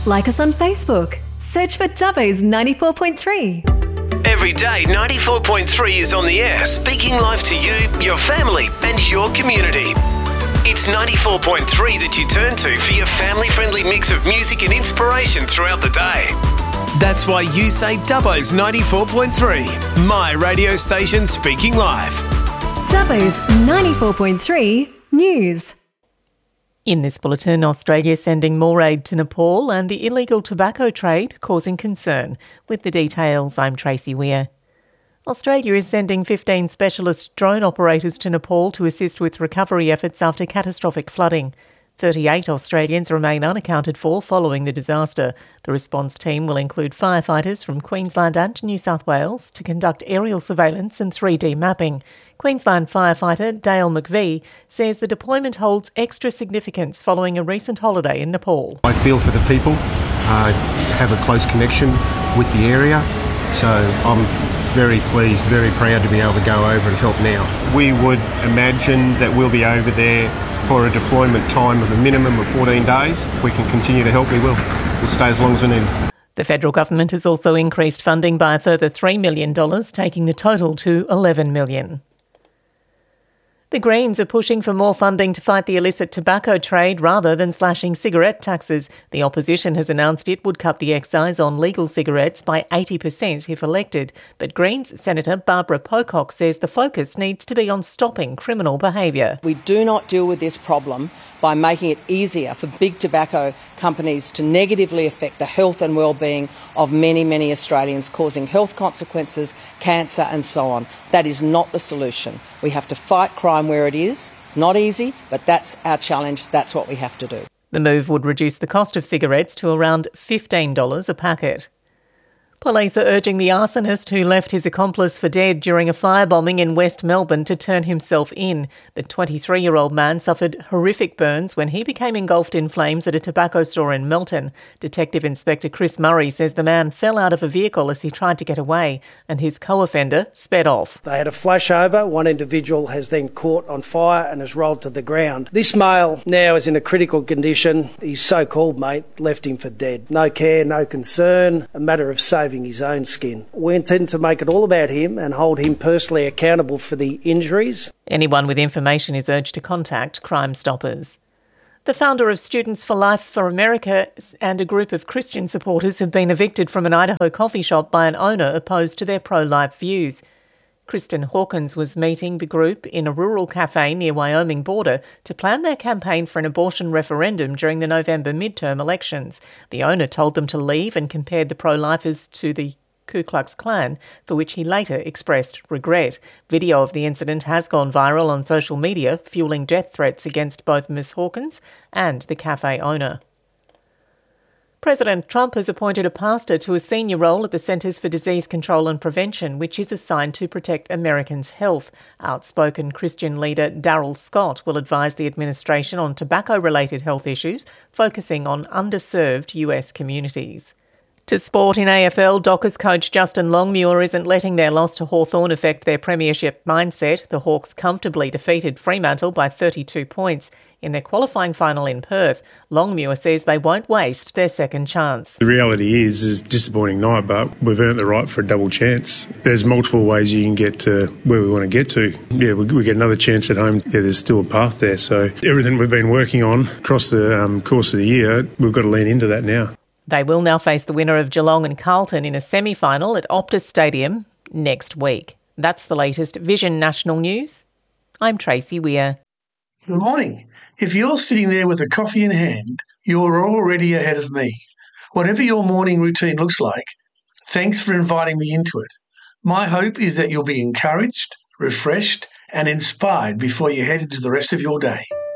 Like us on Facebook. Search for Dubbo's 94.3. Every day, 94.3 is on the air, speaking live to you, your family and your community. It's 94.3 that you turn to for your family-friendly mix of music and inspiration throughout the day. That's why you say Dubbo's 94.3, my radio station speaking live. Dubbo's 94.3 News. In this bulletin, Australia sending more aid to Nepal and the illegal tobacco trade causing concern. With the details, I'm Tracy Weir. Australia is sending 15 specialist drone operators to Nepal to assist with recovery efforts after catastrophic flooding. 38 Australians remain unaccounted for following the disaster. The response team will include firefighters from Queensland and New South Wales to conduct aerial surveillance and 3D mapping. Queensland firefighter Dale McVie says the deployment holds extra significance following a recent holiday in Nepal. I feel for the people, have a close connection with the area, so I'm very pleased, very proud to be able to go over and help now. We would imagine that we'll be over there for a deployment time of a minimum of 14 days. If we can continue to help, we will. We'll stay as long as we need. The federal government has also increased funding by a further $3 million, taking the total to $11 million. The Greens are pushing for more funding to fight the illicit tobacco trade rather than slashing cigarette taxes. The opposition has announced it would cut the excise on legal cigarettes by 80% if elected. But Greens Senator Barbara Pocock says the focus needs to be on stopping criminal behaviour. We do not deal with this problem by making it easier for big tobacco companies to negatively affect the health and well-being of many, many Australians, causing health consequences, cancer and so on. That is not the solution. We have to fight crime where it is. It's not easy, but that's our challenge. That's what we have to do. The move would reduce the cost of cigarettes to around $15 a packet. Police are urging the arsonist who left his accomplice for dead during a firebombing in West Melbourne to turn himself in. The 23-year-old man suffered horrific burns when he became engulfed in flames at a tobacco store in Melton. Detective Inspector Chris Murray says the man fell out of a vehicle as he tried to get away and his co-offender sped off. They had a flashover. One individual has then caught on fire and has rolled to the ground. This male now is in a critical condition. His so-called mate left him for dead. No care, no concern, a matter of saving his own skin. We intend to make it all about him and hold him personally accountable for the injuries. Anyone with information is urged to contact Crime Stoppers. The founder of Students for Life for America and a group of Christian supporters have been evicted from an Idaho coffee shop by an owner opposed to their pro-life views. Kristen Hawkins was meeting the group in a rural cafe near Wyoming border to plan their campaign for an abortion referendum during the November midterm elections. The owner told them to leave and compared the pro-lifers to the Ku Klux Klan, for which he later expressed regret. Video of the incident has gone viral on social media, fueling death threats against both Ms. Hawkins and the cafe owner. President Trump has appointed a pastor to a senior role at the Centers for Disease Control and Prevention, which is assigned to protect Americans' health. Outspoken Christian leader Darrell Scott will advise the administration on tobacco-related health issues, focusing on underserved US communities. To sport in AFL, Dockers coach Justin Longmuir isn't letting their loss to Hawthorn affect their premiership mindset. The Hawks comfortably defeated Fremantle by 32 points in their qualifying final in Perth. Longmuir says they won't waste their second chance. The reality is it's a disappointing night, but we've earned the right for a double chance. There's multiple ways you can get to where we want to get to. Yeah, we get another chance at home. Yeah, there's still a path there. So everything we've been working on across the course of the year, we've got to lean into that now. They will now face the winner of Geelong and Carlton in a semi-final at Optus Stadium next week. That's the latest Vision National News. I'm Tracy Weir. Good morning. If you're sitting there with a coffee in hand, you're already ahead of me. Whatever your morning routine looks like, thanks for inviting me into it. My hope is that you'll be encouraged, refreshed, and inspired before you head into the rest of your day.